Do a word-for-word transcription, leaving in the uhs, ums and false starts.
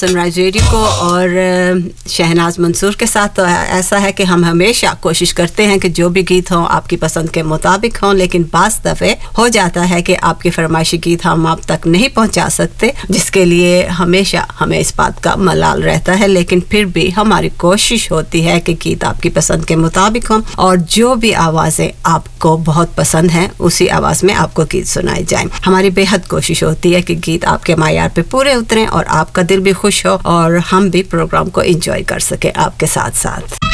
Sunrise radio को और शहनाज मंसूर के साथ तो ऐसा है कि हम हमेशा कोशिश करते हैं कि जो भी गीत हों आपकी पसंद के मुताबिक हों, लेकिन बाज़ दफ़े हो जाता है कि आपकी फरमाइशी गीत हम आप तक नहीं पहुंचा सकते, जिसके लिए हमेशा हमें इस बात का मलाल रहता है। लेकिन फिर भी हमारी कोशिश होती है कि गीत आपकी पसंद के मुताबिक हों और जो भी आवाज़ें आपको बहुत पसंद हैं उसी आवाज़ में आपको गीत सुनाए जाएं। हमारी बेहद कोशिश होती है कि गीत आपके मायार पे पूरे उतरें और आपका दिल भी खुश हो और हम भी प्रोग्राम को एंजॉय कर सके आपके साथ साथ।